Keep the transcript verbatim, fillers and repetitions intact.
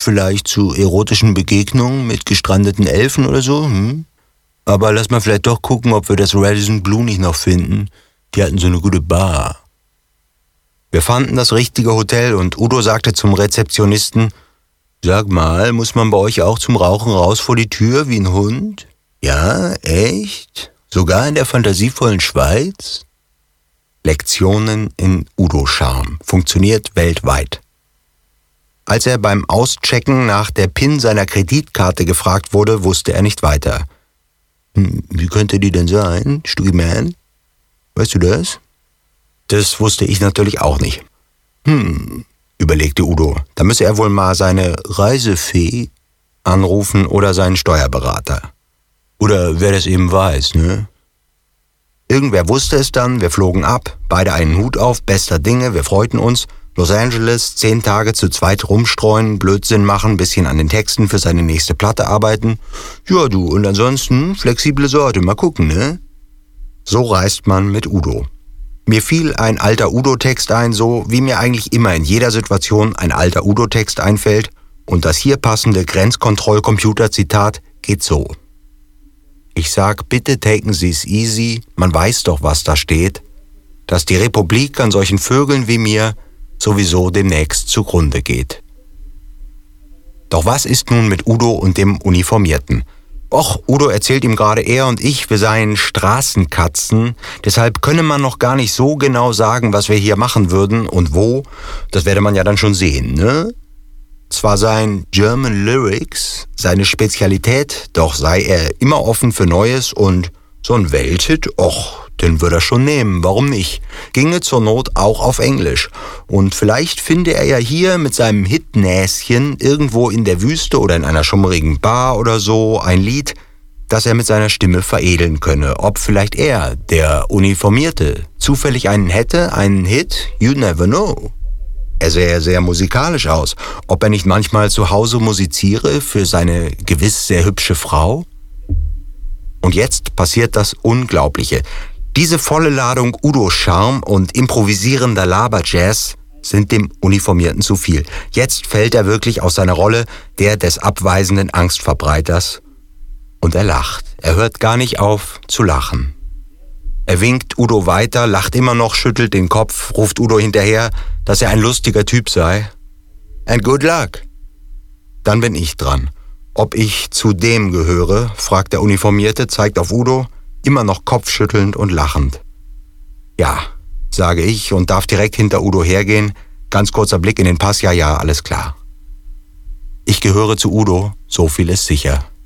vielleicht zu erotischen Begegnungen mit gestrandeten Elfen oder so, hm? Aber lass mal vielleicht doch gucken, ob wir das Radisson Blu nicht noch finden. Die hatten so eine gute Bar. Wir fanden das richtige Hotel und Udo sagte zum Rezeptionisten, »Sag mal, muss man bei euch auch zum Rauchen raus vor die Tür wie ein Hund?« »Ja, echt? Sogar in der fantasievollen Schweiz?« Lektionen in Udo-Charme. Funktioniert weltweit. Als er beim Auschecken nach der PIN seiner Kreditkarte gefragt wurde, wusste er nicht weiter. Hm, wie könnte die denn sein, Stuggy-Man? Weißt du das? Das wusste ich natürlich auch nicht. Hm, überlegte Udo, da müsse er wohl mal seine Reisefee anrufen oder seinen Steuerberater. Oder wer das eben weiß, ne? Irgendwer wusste es dann, wir flogen ab, beide einen Hut auf, bester Dinge, wir freuten uns. Los Angeles, zehn Tage zu zweit rumstreuen, Blödsinn machen, bisschen an den Texten für seine nächste Platte arbeiten. Ja du, und ansonsten flexible Sorte, mal gucken, ne? So reist man mit Udo. Mir fiel ein alter Udo-Text ein, so wie mir eigentlich immer in jeder Situation ein alter Udo-Text einfällt. Und das hier passende Grenzkontroll-Computer-Zitat geht so. Ich sag, bitte taken Sie's easy, man weiß doch, was da steht, dass die Republik an solchen Vögeln wie mir sowieso demnächst zugrunde geht. Doch was ist nun mit Udo und dem Uniformierten? Och, Udo erzählt ihm gerade, er und ich, wir seien Straßenkatzen, deshalb könne man noch gar nicht so genau sagen, was wir hier machen würden und wo, das werde man ja dann schon sehen, ne? Zwar seien German Lyrics seine Spezialität, doch sei er immer offen für Neues und so ein Welthit, och, den würde er schon nehmen, warum nicht? Ginge zur Not auch auf Englisch. Und vielleicht finde er ja hier mit seinem Hitnäschen irgendwo in der Wüste oder in einer schummrigen Bar oder so ein Lied, das er mit seiner Stimme veredeln könne. Ob vielleicht er, der Uniformierte, zufällig einen hätte, einen Hit, you never know. Er sähe sehr musikalisch aus. Ob er nicht manchmal zu Hause musiziere für seine gewiss sehr hübsche Frau? Und jetzt passiert das Unglaubliche. Diese volle Ladung Udo-Charme und improvisierender Laber-Jazz sind dem Uniformierten zu viel. Jetzt fällt er wirklich aus seiner Rolle, der des abweisenden Angstverbreiters. Und er lacht. Er hört gar nicht auf zu lachen. Er winkt Udo weiter, lacht immer noch, schüttelt den Kopf, ruft Udo hinterher, dass er ein lustiger Typ sei. And good luck. Dann bin ich dran. Ob ich zu dem gehöre, fragt der Uniformierte, zeigt auf Udo, immer noch kopfschüttelnd und lachend. Ja, sage ich und darf direkt hinter Udo hergehen. Ganz kurzer Blick in den Pass, ja, ja, alles klar. Ich gehöre zu Udo, so viel ist sicher.